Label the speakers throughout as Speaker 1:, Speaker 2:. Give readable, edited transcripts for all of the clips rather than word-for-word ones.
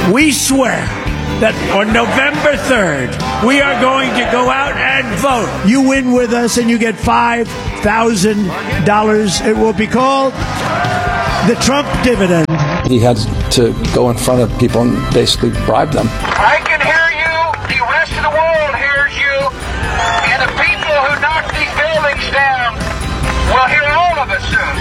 Speaker 1: We swear that on November 3rd, we are going to go out and vote. You win with us and you get $5,000. It will be called the Trump dividend.
Speaker 2: He had to go in front of people and basically bribe them.
Speaker 3: I can hear you. The rest of the world hears you. And the people who knocked these buildings down will hear all of us soon.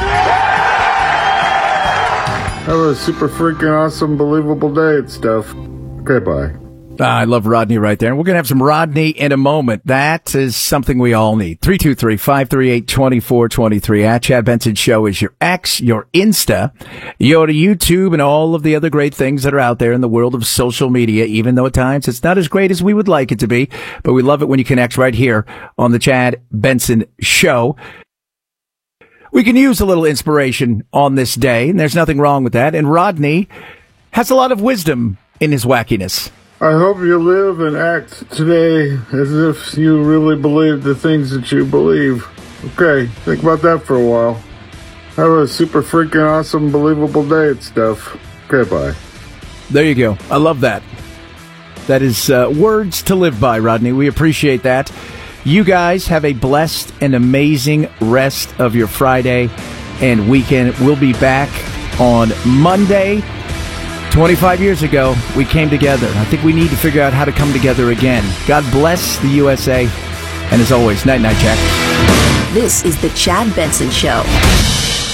Speaker 4: Have a super freaking awesome, believable day and stuff. Okay, bye.
Speaker 5: I love Rodney right there. And we're going to have some Rodney in a moment. That is something we all need. 323-538-2423. At Chad Benson Show is your X, your Insta. You go to YouTube and all of the other great things that are out there in the world of social media, even though at times it's not as great as we would like it to be. But we love it when you connect right here on the Chad Benson Show. We can use a little inspiration on this day, and there's nothing wrong with that. And Rodney has a lot of wisdom in his wackiness.
Speaker 4: I hope you live and act today as if you really believe the things that you believe. Okay, think about that for a while. Have a super freaking awesome, believable day and stuff. Okay, bye.
Speaker 5: There you go. I love that. That is words to live by, Rodney. We appreciate that. You guys have a blessed and amazing rest of your Friday and weekend. We'll be back on Monday. 25 years ago, we came together. I think we need to figure out how to come together again. God bless the USA. And as always, night-night, Jack.
Speaker 6: This is the Chad Benson Show.